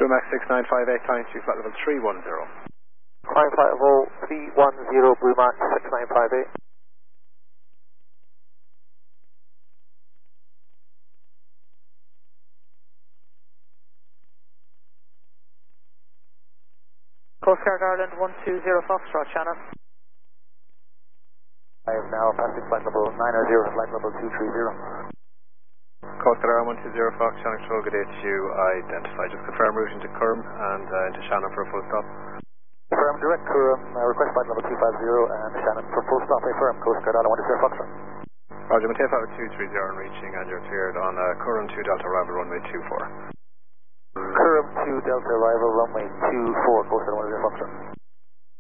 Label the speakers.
Speaker 1: Max 6958, climbing to flight level 310.
Speaker 2: Climb flight level 310, Blue Max 6958.
Speaker 3: Coast Guard Ireland 120 Foxtrot, Shannon.
Speaker 2: I have now passing flight level 900, flight level 230.
Speaker 1: Coast Guard Ireland 120 Fox, Shannon Control, good day to you. Identify, just confirm routing to Curm and into Shannon for a full stop.
Speaker 2: Confirm direct Curm, request flight level 250 and Shannon for full stop. Affirm, Coast Guard Ireland 120 Foxtrot.
Speaker 1: Roger, maintain flight level 230 and reaching, and you're cleared on Curm 2 Delta arrival runway 24.
Speaker 2: Curm 2 Delta arrival runway 24, Coast Guard 120 Foxtrot.